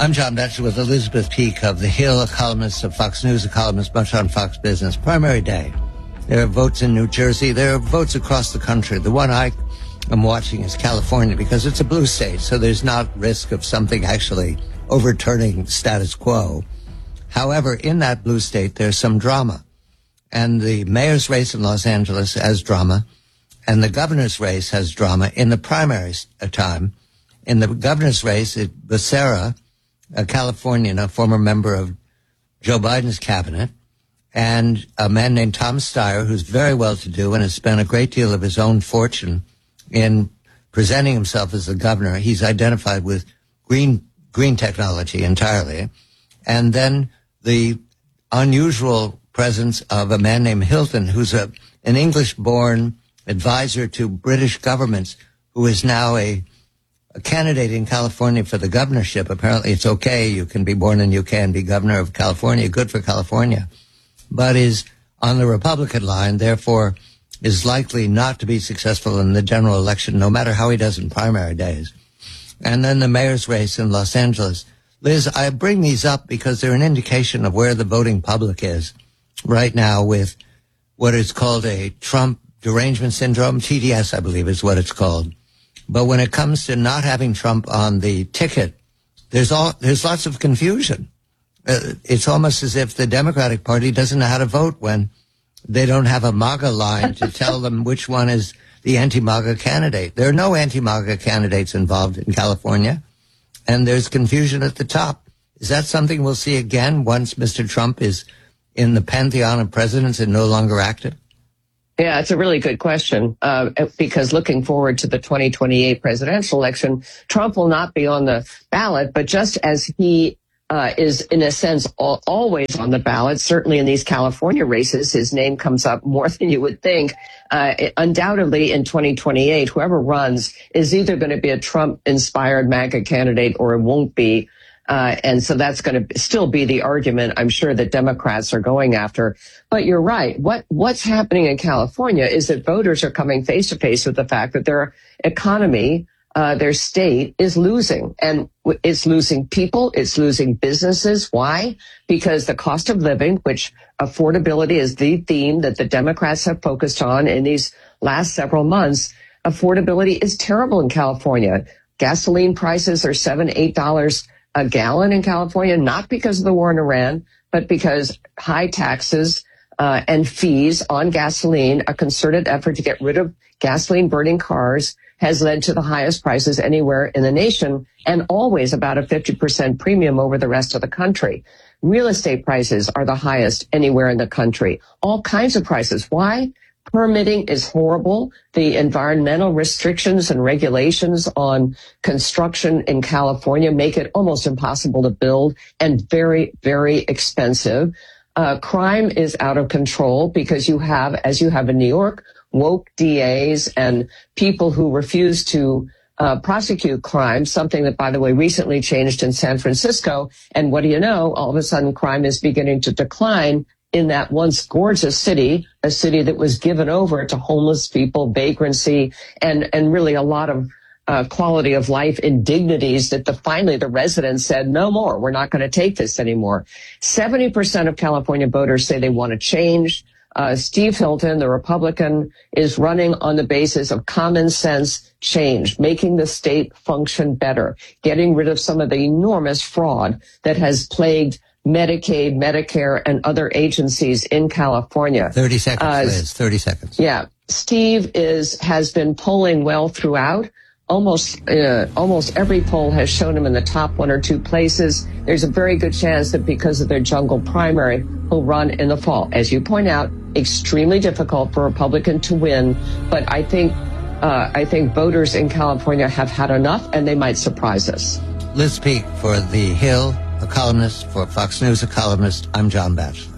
I'm John Batchelor with Elizabeth Peake of The Hill, a columnist of Fox News, a columnist much on Fox Business. Primary day. There are votes in New Jersey. There are votes across the country. The one I am watching is California because it's a blue state, so there's not risk of something actually overturning status quo. However, in that blue state, there's some drama. And the mayor's race in Los Angeles has drama, and the governor's race has drama in the primaries time. In the governor's race, Becerra, a Californian, a former member of Joe Biden's cabinet, and a man named Tom Steyer, who's very well-to-do and has spent a great deal of his own fortune in presenting himself as the governor. He's identified with green technology entirely. And then the unusual presence of a man named Hilton, who's an English-born advisor to British governments, who is now a candidate in California for the governorship. Apparently it's okay. You can be born in the UK and be governor of California. Good for California. But is on the Republican line, therefore is likely not to be successful in the general election, no matter how he does in primary days. And then the mayor's race in Los Angeles. Liz, I bring these up because they're an indication of where the voting public is right now with what is called a Trump derangement syndrome. TDS, I believe, is what it's called. But when it comes to not having Trump on the ticket, there's lots of confusion. It's almost as if the Democratic Party doesn't know how to vote when they don't have a MAGA line to tell them which one is the anti-MAGA candidate. There are no anti-MAGA candidates involved in California, and there's confusion at the top. Is that something we'll see again once Mr. Trump is in the pantheon of presidents and no longer active? Yeah, it's a really good question, because looking forward to the 2028 presidential election, Trump will not be on the ballot, but just as he is, in a sense, always on the ballot, certainly in these California races, his name comes up more than you would think. Undoubtedly, in 2028, whoever runs is either going to be a Trump-inspired MAGA candidate or it won't be. And so that's going to still be the argument I'm sure that Democrats are going after. But you're right. What's happening in California is that voters are coming face to face with the fact that their economy, their state is losing, and it's losing people. It's losing businesses. Why? Because the cost of living, which affordability is the theme that the Democrats have focused on in these last several months. Affordability is terrible in California. Gasoline prices are $7, $8 a gallon in California, not because of the war in Iran, but because high taxes and fees on gasoline, a concerted effort to get rid of gasoline burning cars, has led to the highest prices anywhere in the nation, and always about a 50% premium over the rest of the country. Real estate prices are the highest anywhere in the country. All kinds of prices. Why? Permitting is horrible. The environmental restrictions and regulations on construction in California make it almost impossible to build and very, very expensive. Crime is out of control because you have, as you have in New York, woke DAs and people who refuse to prosecute crime, something that, by the way, recently changed in San Francisco. And what do you know? All of a sudden, crime is beginning to decline in that once gorgeous city, a city that was given over to homeless people, vagrancy, and really a lot of quality of life indignities that finally the residents said, no more, we're not going to take this anymore. 70% of California voters say they want to change. Steve Hilton, the Republican, is running on the basis of common sense change, making the state function better, getting rid of some of the enormous fraud that has plagued Medicaid, Medicare, and other agencies in California. 30 seconds, Liz. 30 seconds. Yeah. Steve has been polling well throughout. Almost every poll has shown him in the top one or two places. There's a very good chance that because of their jungle primary, he'll run in the fall. As you point out, extremely difficult for a Republican to win. But I think voters in California have had enough, and they might surprise us. Liz Peake for The Hill, a columnist for Fox News, a columnist. I'm John Batchelor.